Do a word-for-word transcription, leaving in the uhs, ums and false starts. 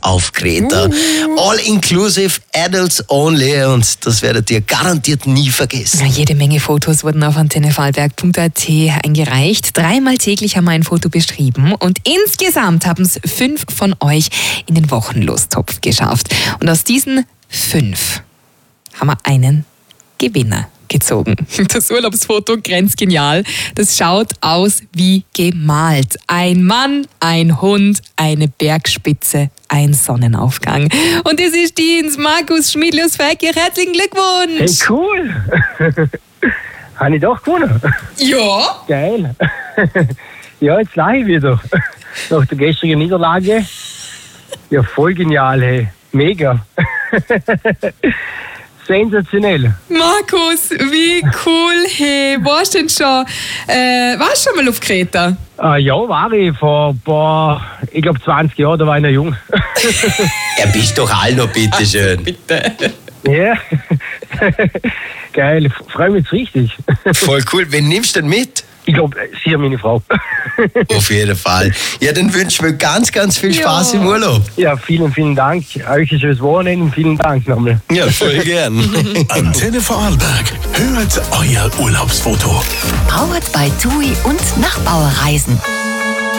auf Kreta. Uh. All inclusive, adults only und das werdet ihr garantiert nie vergessen. Ja, jede Menge Fotos wurden auf antenne vorarlberg punkt a t eingereicht. Dreimal täglich haben wir ein Foto beschrieben und insgesamt haben es fünf von euch in den Wochenlusttopf geschafft. Und aus diesen fünf haben wir einen Gewinner gezogen. Das Urlaubsfoto, grenzgenial. Das schaut aus wie gemalt. Ein Mann, ein Hund, eine Bergspitze, ein Sonnenaufgang. Und es ist Dienst, Markus Schmidli aus Feldkirch. Herzlichen Glückwunsch! Hey, cool! Habe ich doch gewonnen. Ja. Geil. Ja, jetzt lache ich wieder. Nach der gestrigen Niederlage. Ja, voll genial, hey. Mega. Sensationell. Markus, wie cool, hey. Warst du denn schon, äh, warst du schon mal auf Kreta? Ah, ja, war ich vor, boah, ich glaube zwanzig Jahren, da war ich noch jung. Ja, bist doch all noch, bitteschön. Bitte. Ja. Geil, freue mich jetzt richtig. Voll cool. Wen nimmst du denn mit? Ich glaube, sie meine Frau. Auf jeden Fall. Ja, dann wünschen wir ganz, ganz viel Spaß Ja. im Urlaub. Ja, vielen, vielen Dank. Euch ein schönes Wochenende und vielen Dank nochmal. Ja, voll gern. Antenne Vorarlberg. Hört euer Urlaubsfoto. Powered by TUI und Nachbauerreisen.